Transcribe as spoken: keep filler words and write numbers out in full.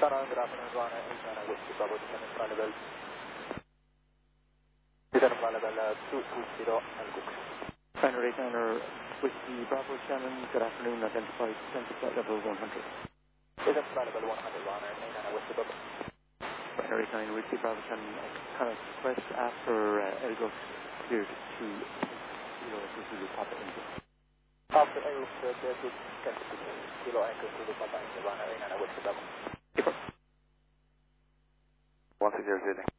Shannon, good afternoon, Runner eight nine Whiskey Bravo, descending flight level. Descending flight level uh, two two zero, Alcook. Runner eight nine Whiskey Bravo, Shannon, good afternoon, identified, descending flight level one hundred. Descending flight level one hundred, Runner eight nine Whiskey Bravo. Runner eight nine Whiskey Bravo, Shannon, kind of request after uh, Elgus cleared to zero to Zulu Papa India. After Elgus cleared to Kilo Echo Zulu Papa India, Runner eight nine Whiskey Bravo. One zero zero.